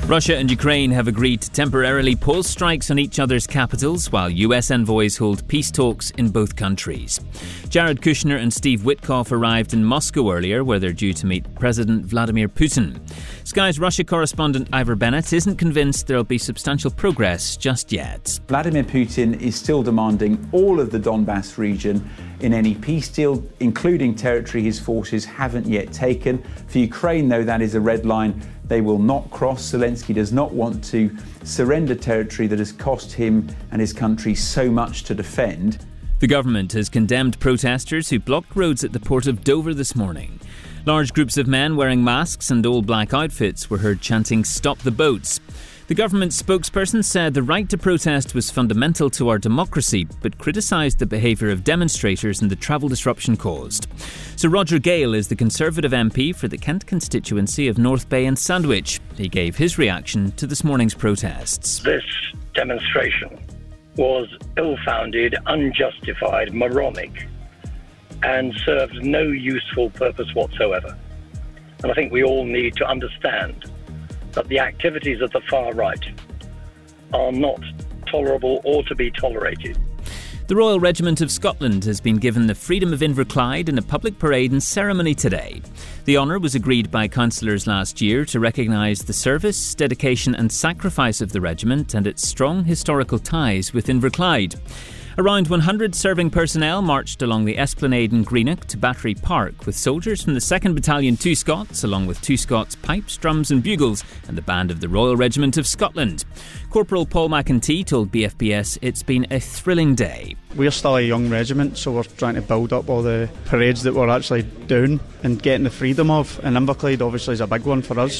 Russia and Ukraine have agreed to temporarily pause strikes on each other's capitals while US envoys hold peace talks in both countries. Jared Kushner and Steve Witkoff arrived in Moscow earlier, where they're due to meet President Vladimir Putin. Sky's Russia correspondent Ivor Bennett isn't convinced there'll be substantial progress just yet. Vladimir Putin is still demanding all of the Donbass region in any peace deal, including territory his forces haven't yet taken. For Ukraine, though, that is a red line they will not cross. Zelensky does not want to surrender territory that has cost him and his country so much to defend. The government has condemned protesters who blocked roads at the port of Dover this morning. Large groups of men wearing masks and all-black outfits were heard chanting "Stop the boats." The government spokesperson said the right to protest was fundamental to our democracy, but criticised the behaviour of demonstrators and the travel disruption caused. Sir Roger Gale is the Conservative MP for the Kent constituency of North Bay and Sandwich. He gave his reaction to this morning's protests. This demonstration was ill-founded, unjustified, moronic, and served no useful purpose whatsoever. And I think we all need to understand that the activities of the far right are not tolerable or to be tolerated. The Royal Regiment of Scotland has been given the Freedom of Inverclyde in a public parade and ceremony today. The honour was agreed by councillors last year to recognise the service, dedication and sacrifice of the regiment and its strong historical ties with Inverclyde. Around 100 serving personnel marched along the Esplanade in Greenock to Battery Park with soldiers from the 2nd Battalion 2 Scots, along with 2 Scots pipes, drums and bugles, and the band of the Royal Regiment of Scotland. Corporal Paul McEntee told BFBS it's been a thrilling day. We're still a young regiment, so we're trying to build up all the parades that we're actually doing and getting the freedom of, and Inverclyde obviously is a big one for us.